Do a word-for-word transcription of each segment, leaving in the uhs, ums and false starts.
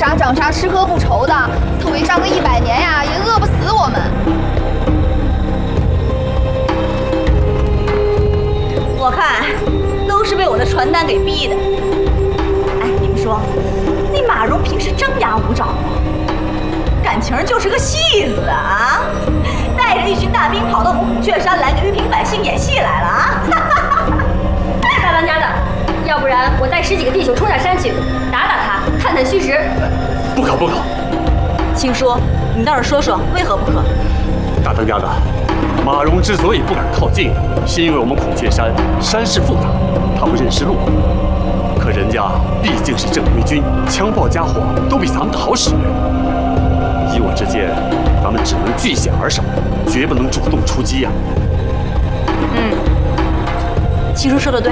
啥长啥，吃喝不愁的，他围上个一百年呀，也饿不死我们。 我看都是被我的传单给逼的。哎，你们说，那马蓉平时张牙舞爪的，感情就是个戏子啊！带着一群大兵跑到我们虎雀山来给玉屏百姓演戏来了啊！ 大当家的，要不然我带十几个弟兄冲下山去打打他，探探虚实。 不可不可！ 青叔，你倒是说说为何不可？ 大当家的，马蓉之所以不敢靠近，是因为我们虎雀山山势复杂，他不认识路。可人家毕竟是正规军，枪炮家伙都比咱们的好使。依我之见，咱们只能据险而守，绝不能主动出击呀、啊。 嗯，青叔说的对。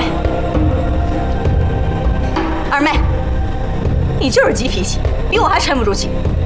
二妹，你就是急脾气，比我还沉不住气。